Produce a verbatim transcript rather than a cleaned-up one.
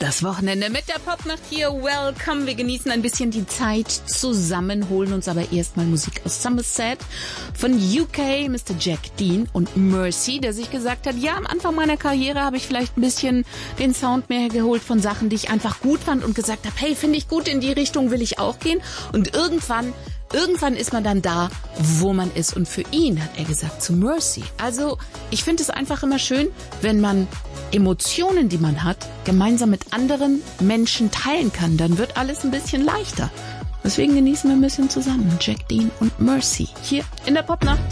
das Wochenende mit der Popnacht hier. Welcome. Wir genießen ein bisschen die Zeit zusammen, holen uns aber erstmal Musik aus Somerset von U K, Mister Jack Dean und Mercy, der sich gesagt hat, ja, am Anfang meiner Karriere habe ich vielleicht ein bisschen den Sound mehr geholt von Sachen, die ich einfach gut fand und gesagt habe, hey, finde ich gut, in die Richtung will ich auch gehen. Und irgendwann Irgendwann ist man dann da, wo man ist. Und für ihn hat er gesagt, zu Mercy. Also ich finde es einfach immer schön, wenn man Emotionen, die man hat, gemeinsam mit anderen Menschen teilen kann. Dann wird alles ein bisschen leichter. Deswegen genießen wir ein bisschen zusammen. Jack Dean und Mercy hier in der Popnacht.